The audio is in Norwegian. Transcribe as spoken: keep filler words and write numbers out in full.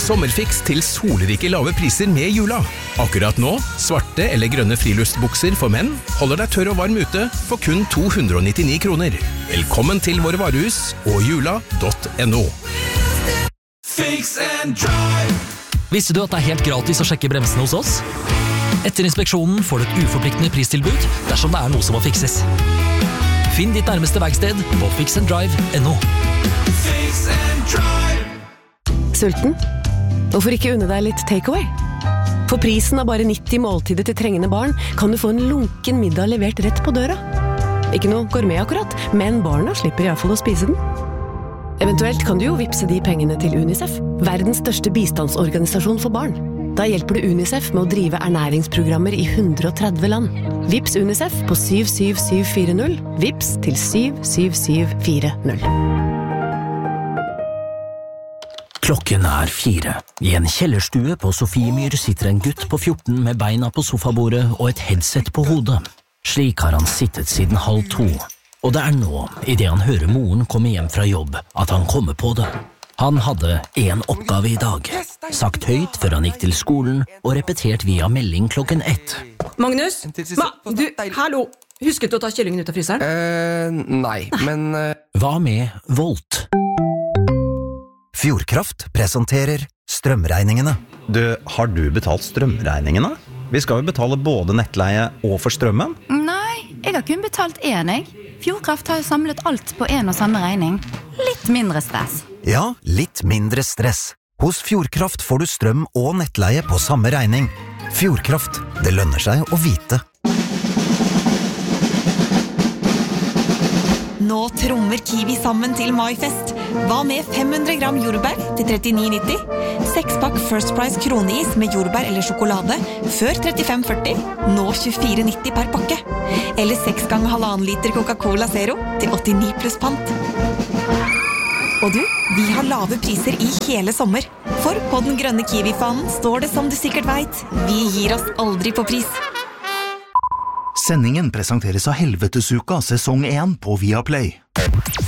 Sommerfiks til solrike lave priser med Jula. Akkurat nå, svarte eller grønne friluftsbukser for menn holder deg tørr og varm ute for kun to hundre og nittini kroner. Velkommen til våre varehus og jula punktum no. Fix and drive. Visste du at det er helt gratis å sjekke bremsene hos oss? Etter inspeksjonen får du et uforpliktende pristilbud dersom det er noe som må fikses. Finn ditt nærmeste verksted på fix and drive punktum no. Fix and drive. Sulten? Hvorfor ikke unne deg litt takeaway? For prisen av bare nitti måltider til trengende barn kan du få en lunken middag levert rett på døra. Ikke noe gourmet akkurat, men barna slipper i hvert fall å spise den. Eventuelt kan du jo vipse de pengene til UNICEF, verdens største bistandsorganisasjon for barn. Da hjelper du UNICEF med å drive ernæringsprogrammer i hundre og tretti land. Vips UNICEF på syv syv syv fire null. Vips til syv syv syv fire null. Klokken er fire. I en kjellerstue på Sofiemyr sitter en gutt på fjorten med beina på sofabordet og et headset på hodet. Slik har han sittet siden halv to. Og det er nå, i det han hører moren komme hjem fra jobb, at han kommer på det. Han hadde en oppgave i dag, sagt høyt før han gikk til skolen og repetert via melding klokken ett. Magnus? Ma, du, hallo! Husket du å ta kyllingen ut av fryseren? Eh, nei, men... Uh... Hva med Volt? Fjordkraft presenterer strømregningene. Du, har du betalt strømregningene? Vi skal jo betale både nettleie og for strømmen. Nei, jeg har kun betalt én, jeg. Fjordkraft har jo samlet alt på en og samme regning. Litt mindre stress. Ja, litt mindre stress. Hos Fjordkraft får du strøm og nettleie på samme regning. Fjordkraft, det lønner seg å vite. Nå trommer Kiwi sammen til maifest. Hva med fem hundre gram jordbær til trettini nitti? Sekspakk First Price kroneis med jordbær eller sjokolade før trettifem førti, nå tjuefire nitti per pakke. Eller seks ganger halvannen liter Coca-Cola Zero til åttini pluss pant. Og du, vi har lave priser i hele sommer. For på den grønne Kiwi-fanen står det som du sikkert vet, vi gir oss aldri på pris. Sendingen presenteres av Helvetesuka sesong én på Viaplay.